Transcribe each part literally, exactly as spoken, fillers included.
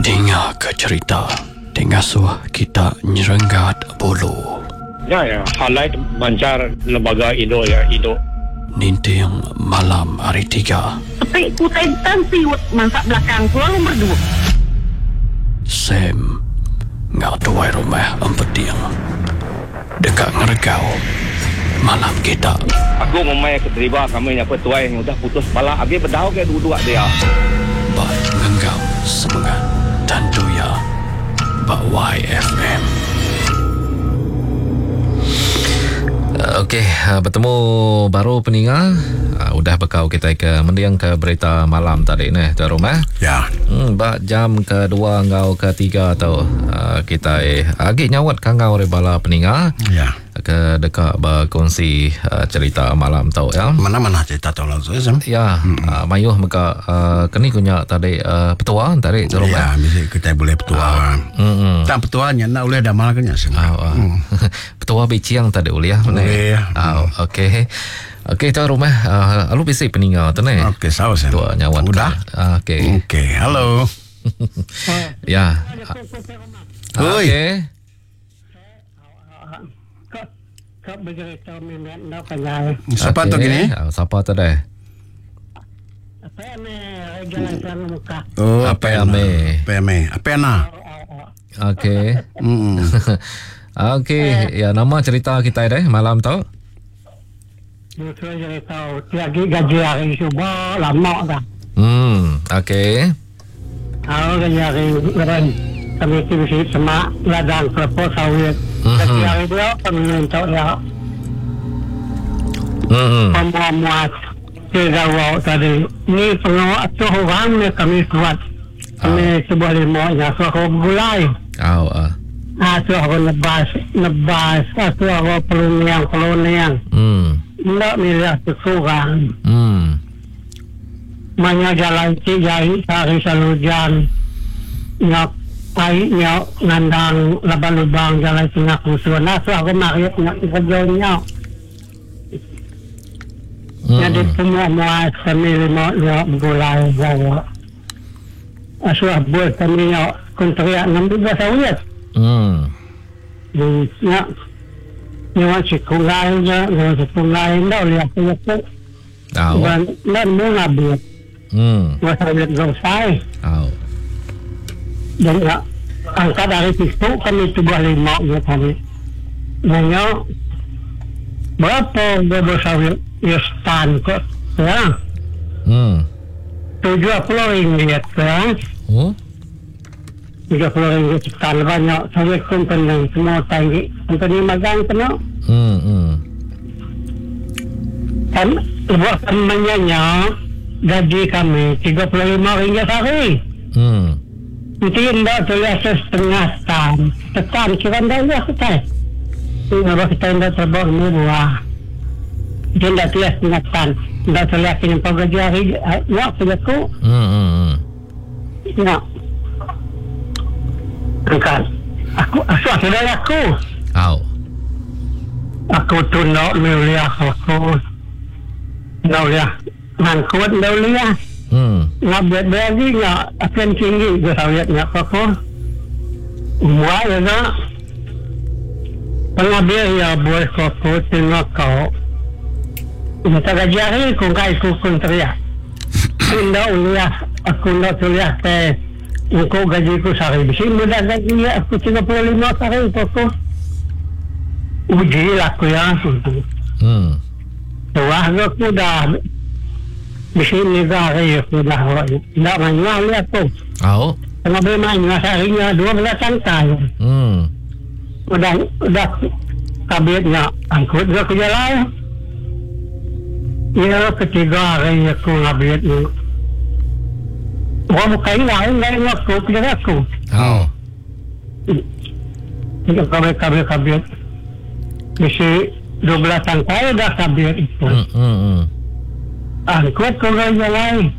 Dengar ke cerita Tengasuh kita nyerenggat bulu. Ya, ya. Highlight mancar lembaga Indo ya, Indo. Ninting malam hari tiga. Tapi ku tentan siwet masak belakang ku lalu berdua. Sam ngak tuai rumah empeting. Dekat ngeregau malam kita. Aku memang keterima kami yang petuai yang udah putus bala. Abi berdau ke dua-dua dia. Bak ngenggau semangat dan doya. Bak Y F M. Uh, Okey, uh, bertemu baru peninggal. Uh, udah bekau kita ke mendiang ke berita malam tadi ni, Tuan Rumah. Ya. Hmm, bak jam kedua ngau ketiga tu uh, kita eh agak nyawat kangau rebala peninggal. Ya. Ke dekat berkongsi uh, cerita malam tau ya. Mana-mana cerita tau langsung Sam. Ya, hmm. uh, mayuh maka uh, kini punya tadi uh, petua tadi Tuan Rumah. Ya, mesti kita boleh petua. Hmm. Tak petuanya nak boleh dah malah kena Sam. Oh, uh. hmm. Petua biciang tadi boleh ya. Boleh ya. Oh, okey. Okey, Tuan Rumah, uh, alu bisi peninggal tu ni. Okey, sawa Sam. Tua nyawan. Udah? Uh, okey. Okey, halo. Ya. Oi. Okey. Kau bercerita minat nak panjang. Siapa tu gini? Uh, siapa tu dah? Apa ni jalan sana muka. Oh, Apa ame? Apa ame? Apa na? Okey. Hmm. Okey, ya nama cerita kita dah malam tu. Dia cerita lagi gaji hari subuh lama dah. Hmm, okey. Kalau gaji hari keren kami kisi semak ladang kelapa sawit. Gaji hari dia kami untuk ya. Hmm. Pemuat tiga wau tadi. Ni pengawal tu orang ni kami kuat. Kami sebuah lima ya suara gulai. Oh, ah. Ah suara nebas nebas. Ah suara peluniang peluniang. Hmm. Nak milih sekurang. Hmm. Mana jalan cijai hari salujan. Nyok ai nyok ngandang laban-lubang jalan tengah kusuan. Nah suara mariat nyok kerjanya. Jadi semua muat kami lima nyok gulai jawa. Asuh buat kami nyok kontriak enam belas sawit. Hmm. Nyok nyok sekulai je, nyok sekulai dah lihat tu. Oh. Dan dan bunga biar. Hmm. Buat sawit selesai. Oh. Dan ya, angka dari situ kami coba lima ya kami. Nanya berapa bebo sawit ya stand kok ya? Hmm. Tujuh puluh ringgit ya. Oh. Tiga puluh ringgit stand banyak sawit company semua tinggi. Company magang kena. Hmm. Hmm. Kan buat temannya gaji kami tiga puluh lima ringgit sehari. Hmm. Itu tidak tulis setengah stand. Tekan kira dah ya kita. Ini kita tidak terbang ni buah. Dia tidak tulis setengah stand. Tidak tulis ini pagaji hari. Ya, aku. Hmm. Hmm. Ya. Kan. Aku asal sudah aku. Oh. Aku tu nak mulia aku. Nak mulia. Ngangkut nak mulia. Hmm. Nak berlagi nak akan tinggi ke sawit nak apa? Buat ya nak. Pengambil ya buat kau tengok kau. Kita gaji hari kau kai kau pun teriak. Tidak uliah. Aku nak tulis teh. Aku gaji ku sehari. Bisi mudah gaji aku tiga puluh lima sehari aku. Uji lah aku ya. Hmm. Wah aku dah. Bisi ni dah hari aku dah. Tidak banyak lihat tu. Oh. Pengambil banyak seharinya dua belas tangkai. Hmm. Udah udah kabitnya angkut ke ke jalan. Ya ketiga hari aku ngabit ni. Wah bukan lain lain aku kerja aku. Oh. Kita kabit kabit kabit. Bisi dua belas tangkai dah kabit itu. Hmm. Hmm. Angkut ke jalan.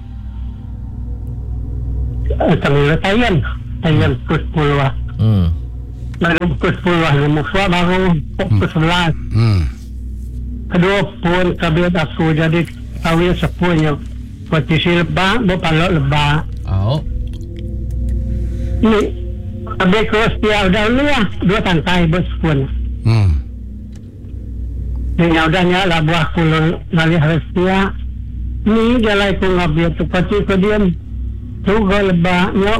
Kami letayan, tayan pukul sepuluh. Hmm. Baru pukul sepuluh, musuh baru pukul sebelas. Hmm. Kedua pun kabit aku jadi kawin sepuhnya. Petisi lebah, berpalak lebah. Oh. Ni, abe ko setia udah lu ya, dua tangkai bos pun. Hmm. Ni udah nyala buah kulon nali setia. Ni jalai ko ngabi tu pati ko diam. Tu go leba nyok